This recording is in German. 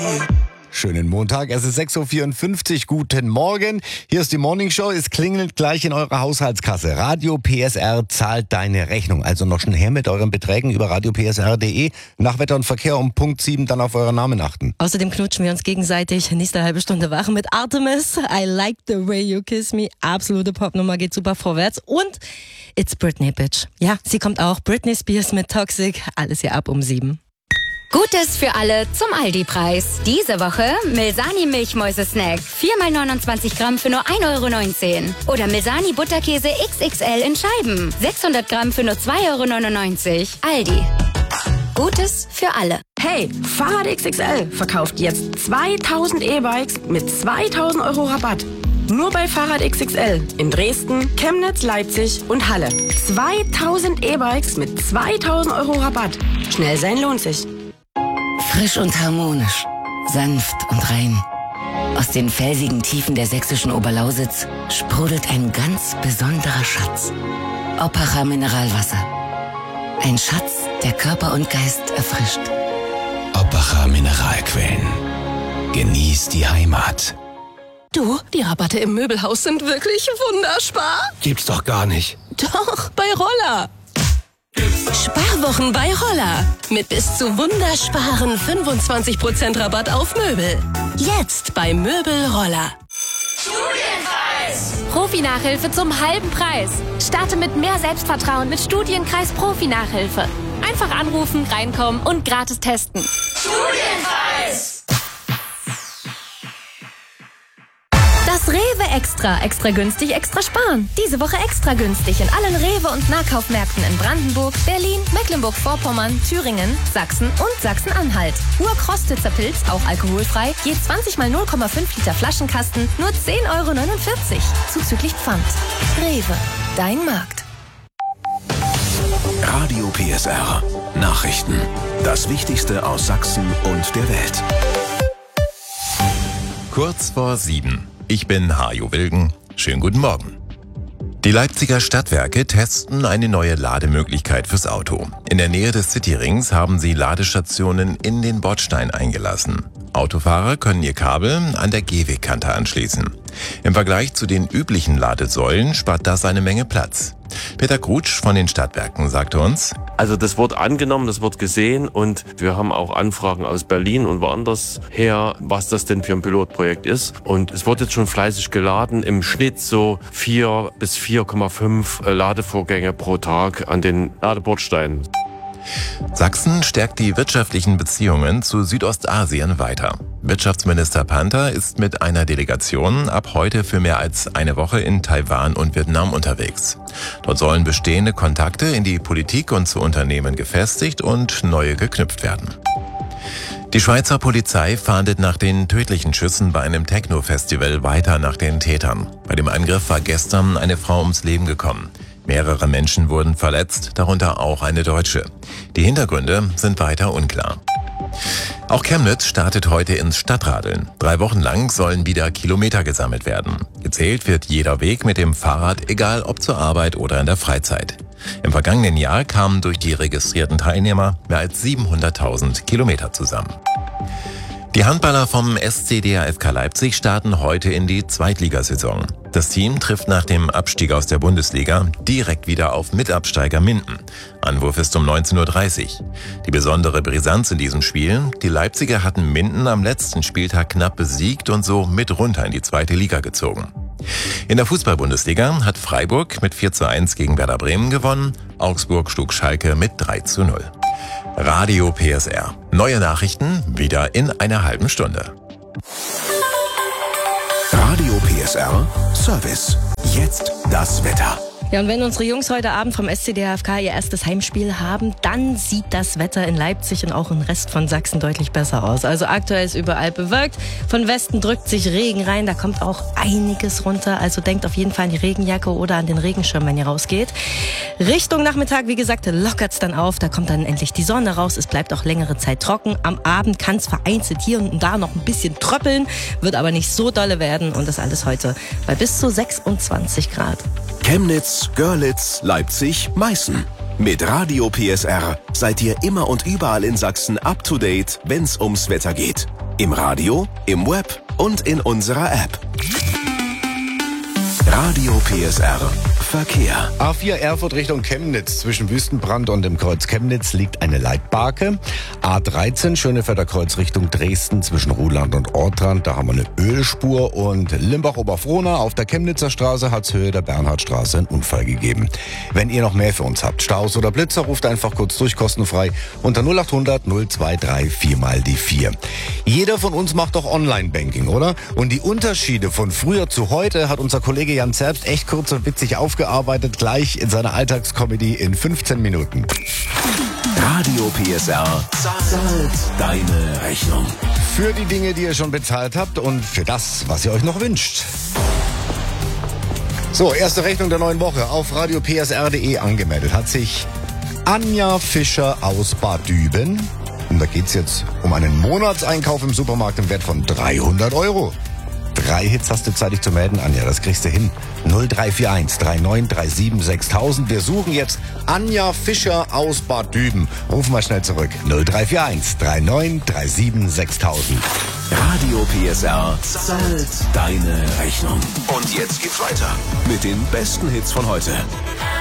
Schönen Montag, es ist 6.54 Uhr, guten Morgen. Hier ist die Morning Show, es klingelt gleich in eurer Haushaltskasse. Radio PSR zahlt deine Rechnung. Also noch schnell her mit euren Beträgen über radiopsr.de. Nach Wetter und Verkehr um Punkt 7 dann auf euren Namen achten. Außerdem knutschen wir uns gegenseitig. Nächste halbe Stunde wach mit Artemis. I Like the Way You Kiss Me. Absolute Popnummer, geht super vorwärts. Und It's Britney, Bitch. Ja, sie kommt auch. Britney Spears mit Toxic. Alles hier ab um 7. Gutes für alle zum Aldi-Preis. Diese Woche Milsani Milchmäuse-Snack. 4x29 Gramm für nur 1,19 €. Oder Milsani Butterkäse XXL in Scheiben. 600 Gramm für nur 2,99 €. Aldi. Gutes für alle. Hey, Fahrrad XXL verkauft jetzt 2000 E-Bikes mit 2000 € Rabatt. Nur bei Fahrrad XXL in Dresden, Chemnitz, Leipzig und Halle. 2000 E-Bikes mit 2000 € Rabatt. Schnell sein lohnt sich. Frisch und harmonisch, sanft und rein. Aus den felsigen Tiefen der sächsischen Oberlausitz sprudelt ein ganz besonderer Schatz. Oppacher Mineralwasser. Ein Schatz, der Körper und Geist erfrischt. Oppacher Mineralquellen. Genieß die Heimat. Du, die Rabatte im Möbelhaus sind wirklich wunderspar. Gibt's doch gar nicht. Doch, bei Roller. Sparwochen bei Roller. Mit bis zu wundersparen 25% Rabatt auf Möbel. Jetzt bei Möbel Roller. Studienkreis! Profi-Nachhilfe zum halben Preis. Starte mit mehr Selbstvertrauen mit Studienkreis Profi-Nachhilfe. Einfach anrufen, reinkommen und gratis testen. Studienkreis! Das Rewe Extra. Extra günstig, extra sparen. Diese Woche extra günstig in allen Rewe- und Nahkaufmärkten in Brandenburg, Berlin, Mecklenburg-Vorpommern, Thüringen, Sachsen und Sachsen-Anhalt. Urkrostitzer Pilz, auch alkoholfrei, je 20 mal 0,5 Liter Flaschenkasten, nur 10,49 € zuzüglich Pfand. Rewe, dein Markt. Radio PSR. Nachrichten. Das Wichtigste aus Sachsen und der Welt. Kurz vor 7. Ich bin Hajo Wilgen. Schönen guten Morgen. Die Leipziger Stadtwerke testen eine neue Lademöglichkeit fürs Auto. In der Nähe des Cityrings haben sie Ladestationen in den Bordstein eingelassen. Autofahrer können ihr Kabel an der Gehwegkante anschließen. Im Vergleich zu den üblichen Ladesäulen spart das eine Menge Platz. Peter Krutsch von den Stadtwerken sagte uns: Also das wird angenommen, das wird gesehen und wir haben auch Anfragen aus Berlin und woanders her, was das denn für ein Pilotprojekt ist. Und es wird jetzt schon fleißig geladen, im Schnitt so 4 bis 4,5 Ladevorgänge pro Tag an den Ladebordsteinen. Sachsen stärkt die wirtschaftlichen Beziehungen zu Südostasien weiter. Wirtschaftsminister Panther ist mit einer Delegation ab heute für mehr als eine Woche in Taiwan und Vietnam unterwegs. Dort sollen bestehende Kontakte in die Politik und zu Unternehmen gefestigt und neue geknüpft werden. Die Schweizer Polizei fahndet nach den tödlichen Schüssen bei einem Techno-Festival weiter nach den Tätern. Bei dem Angriff war gestern eine Frau ums Leben gekommen. Mehrere Menschen wurden verletzt, darunter auch eine Deutsche. Die Hintergründe sind weiter unklar. Auch Chemnitz startet heute ins Stadtradeln. 3 Wochen lang sollen wieder Kilometer gesammelt werden. Gezählt wird jeder Weg mit dem Fahrrad, egal ob zur Arbeit oder in der Freizeit. Im vergangenen Jahr kamen durch die registrierten Teilnehmer mehr als 700.000 Kilometer zusammen. Die Handballer vom SC DHFK Leipzig starten heute in die Zweitligasaison. Das Team trifft nach dem Abstieg aus der Bundesliga direkt wieder auf Mitabsteiger Minden. Anwurf ist um 19:30 Uhr. Die besondere Brisanz in diesem Spiel: Die Leipziger hatten Minden am letzten Spieltag knapp besiegt und so mit runter in die zweite Liga gezogen. In der Fußball-Bundesliga hat Freiburg mit 4:1 gegen Werder Bremen gewonnen. Augsburg schlug Schalke mit 3:0. Radio PSR. Neue Nachrichten wieder in einer halben Stunde. Radio PSR Service. Jetzt das Wetter. Ja, und wenn unsere Jungs heute Abend vom SC DHFK ihr erstes Heimspiel haben, dann sieht das Wetter in Leipzig und auch im Rest von Sachsen deutlich besser aus. Also aktuell ist überall bewölkt. Von Westen drückt sich Regen rein. Da kommt auch einiges runter. Also denkt auf jeden Fall an die Regenjacke oder an den Regenschirm, wenn ihr rausgeht. Richtung Nachmittag, wie gesagt, lockert's dann auf. Da kommt dann endlich die Sonne raus. Es bleibt auch längere Zeit trocken. Am Abend kann es vereinzelt hier und da noch ein bisschen tröppeln. Wird aber nicht so dolle werden. Und das alles heute bei bis zu 26 Grad. Chemnitz, Görlitz, Leipzig, Meißen. Mit Radio PSR seid ihr immer und überall in Sachsen up to date, wenn's ums Wetter geht. Im Radio, im Web und in unserer App. Radio PSR Verkehr. A4 Erfurt Richtung Chemnitz. Zwischen Wüstenbrand und dem Kreuz Chemnitz liegt eine Leitbarke. A13 Schönefelder Kreuz Richtung Dresden zwischen Ruhland und Ortrand. Da haben wir eine Ölspur. Und Limbach-Oberfrohna auf der Chemnitzer Straße hat's Höhe der Bernhardstraße einen Unfall gegeben. Wenn ihr noch mehr für uns habt, Staus oder Blitzer, ruft einfach kurz durch, kostenfrei unter 0800 023 4x4. Jeder von uns macht doch Online-Banking, oder? Und die Unterschiede von früher zu heute hat unser Kollege Jan Zerbst echt kurz und witzig aufgearbeitet, gleich in seiner Alltagscomedy in 15 Minuten. Radio PSR zahlt deine Rechnung. Für die Dinge, die ihr schon bezahlt habt und für das, was ihr euch noch wünscht. So, erste Rechnung der neuen Woche auf radiopsr.de angemeldet hat sich Anja Fischer aus Bad Düben. Und da geht's jetzt um einen Monatseinkauf im Supermarkt im Wert von 300 €. 3 Hits hast du zeitig zu melden, Anja, das kriegst du hin. 0341 3937 6000. Wir suchen jetzt Anja Fischer aus Bad Düben. Ruf mal schnell zurück. 0341 3937 6000. Radio PSR zahlt deine Rechnung. Und jetzt geht's weiter mit den besten Hits von heute.